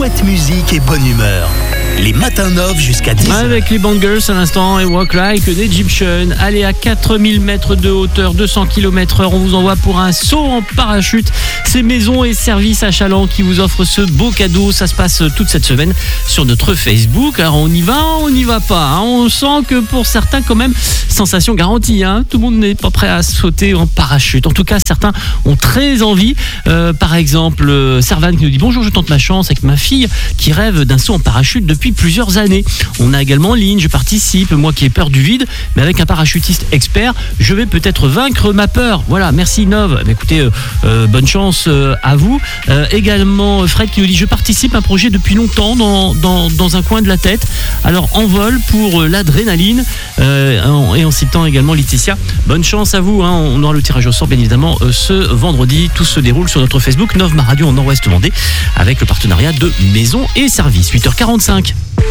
chouette musique et bonne humeur. Les matins Nov jusqu'à 10h. Avec les Bangles à l'instant et Walk Like an Egyptian. Allez, à 4000 mètres de hauteur, 200 km/h, on vous envoie pour un saut en parachute. C'est Maison et Services à Chaland qui vous offre ce beau cadeau. Ça se passe toute cette semaine sur notre Facebook. Alors on y va pas. On sent que pour certains quand même, sensation garantie. Tout le monde n'est pas prêt à sauter en parachute. En tout cas, certains ont très envie. Par exemple, Servan qui nous dit « Bonjour, je tente ma chance avec ma fille qui rêve d'un saut en parachute depuis plusieurs années. » On a également en ligne, je participe, moi qui ai peur du vide, mais avec un parachutiste expert, je vais peut-être vaincre ma peur. Voilà, merci Nov. Écoutez, bonne chance à vous. Également Fred qui nous dit « Je participe à un projet depuis longtemps dans un coin de la tête. Alors en vol pour l'adrénaline. » Et en citant également Laetitia. Bonne chance à vous. On aura le tirage au sort bien évidemment ce vendredi. Tout se déroule sur notre Facebook Nov Ma Radio en Nord-Ouest Vendée avec le partenariat de Maison et Services. 8h45.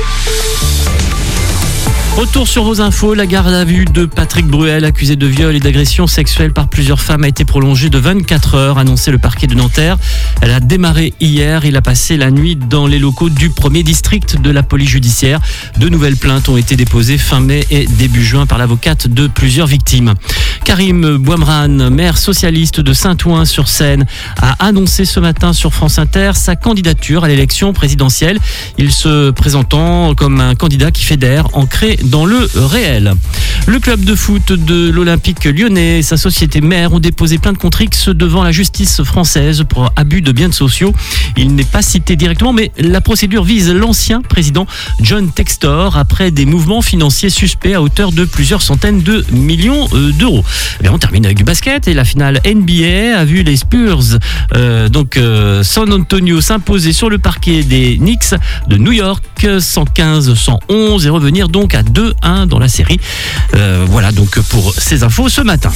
Retour sur vos infos, la garde à vue de Patrick Bruel, accusé de viol et d'agression sexuelle par plusieurs femmes, a été prolongée de 24 heures, annoncé le parquet de Nanterre. Elle a démarré hier, il a passé la nuit dans les locaux du 1er district de la police judiciaire. De nouvelles plaintes ont été déposées fin mai et début juin par l'avocate de plusieurs victimes. Karim Bouamran, maire socialiste de Saint-Ouen-sur-Seine, a annoncé ce matin sur France Inter sa candidature à l'élection présidentielle. Il se présentant comme un candidat qui fédère, ancré dans le réel. Le club de foot de l'Olympique lyonnais et sa société mère ont déposé plainte contre X devant la justice française pour abus de biens sociaux. Il n'est pas cité directement, mais la procédure vise l'ancien président John Textor après des mouvements financiers suspects à hauteur de plusieurs centaines de millions d'euros. Et on termine avec du basket et la finale NBA a vu les Spurs San Antonio s'imposer sur le parquet des Knicks de New York 115-111 et revenir donc à 2-1 dans la série. Voilà donc pour ces infos ce matin.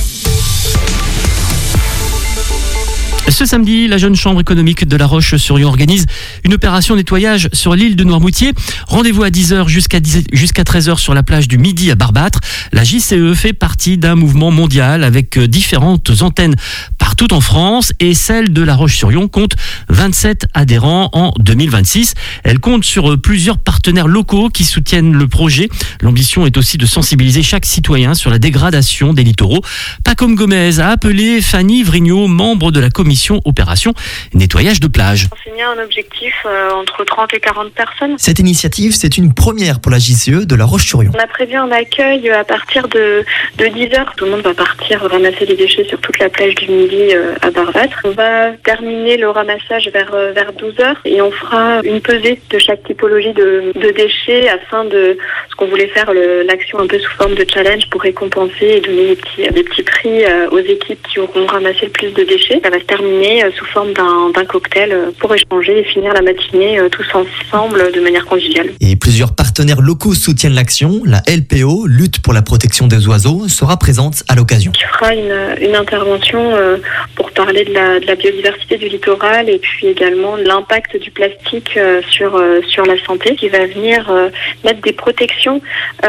Ce samedi, la jeune chambre économique de La Roche-sur-Yon organise une opération nettoyage sur l'île de Noirmoutier. Rendez-vous à 10h jusqu'à 13h sur la plage du Midi à Barbâtre. La JCE fait partie d'un mouvement mondial avec différentes antennes partout en France et celle de La Roche-sur-Yon compte 27 adhérents en 2026. Elle compte sur plusieurs partenaires locaux qui soutiennent le projet. L'ambition est aussi de sensibiliser chaque citoyen sur la dégradation des littoraux. Pacôme Gomez a appelé Fanny Vrignot, membre de la commission opération nettoyage de plage. On s'est mis un objectif entre 30 et 40 personnes. Cette initiative, c'est une première pour la JCE de La Roche-sur-Yon. On a prévu un accueil à partir de 10h. Tout le monde va partir ramasser les déchets sur toute la plage du Midi à Barbâtre. On va terminer le ramassage vers 12h et on fera une pesée de chaque typologie de déchets afin de ce qu'on voulait faire l'action un peu sous forme de challenge pour récompenser et donner des petits prix aux équipes qui auront ramassé le plus de déchets. Ça va se terminer sous forme d'un cocktail pour échanger et finir la matinée tous ensemble de manière conviviale. Et plusieurs partenaires locaux soutiennent l'action. La LPO, Lutte pour la protection des oiseaux, sera présente à l'occasion. Tu feras une intervention pour parler de la biodiversité du littoral et puis également de l'impact du plastique sur la santé, qui va venir mettre des protections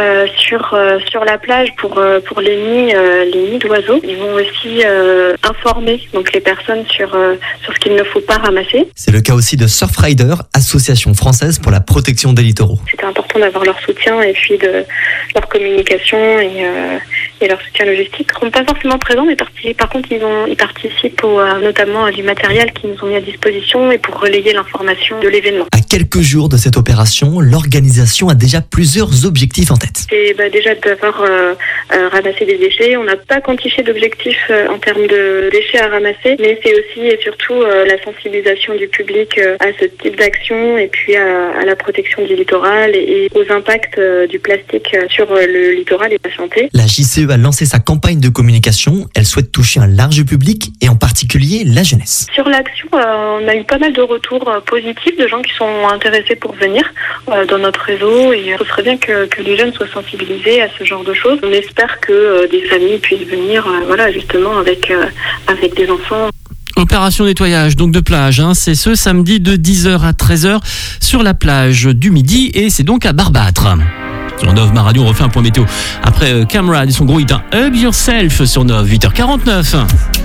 sur la plage pour les nids d'oiseaux. Ils vont aussi informer donc les personnes sur ce qu'il ne faut pas ramasser. C'est le cas aussi de Surfrider, association française pour la protection des littoraux. C'était important d'avoir leur soutien et puis de leur communication et leur soutien logistique. Ils ne sont pas forcément présents, mais par contre ils participent notamment à du matériel qu'ils nous ont mis à disposition et pour relayer l'information de l'événement. À quelques jours de cette opération, l'organisation a déjà plusieurs objectifs en tête. C'est déjà d'avoir ramassé des déchets. On n'a pas quantifié d'objectifs en termes de déchets à ramasser, mais c'est aussi et surtout la sensibilisation du public à ce type d'action et puis à la protection du littoral et aux impacts du plastique sur le littoral et la santé. La JCE a lancé sa campagne de communication. Elle souhaite toucher un large public et en particulier la jeunesse. Sur l'action, on a eu pas mal de retours positifs de gens qui sont intéressés pour venir dans notre réseau et ce serait bien que les jeunes soient sensibilisés à ce genre de choses. On espère que des familles puissent venir justement avec des enfants. Opération nettoyage donc de plage, c'est ce samedi de 10h à 13h sur la plage du Midi et c'est donc à Barbâtre. Sur Nov Ma Radio, on refait un point météo après Camrad et son gros hit Hug Yourself sur Nov, 8h49.